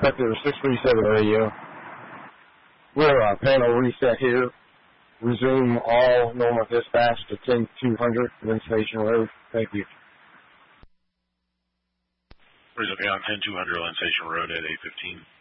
Sector 637 radio. We're panel reset here. Resume all normal dispatch to 10200 Lynn Station Road. Thank you. Resuming on 10200 Lynn Station Road at 8:15.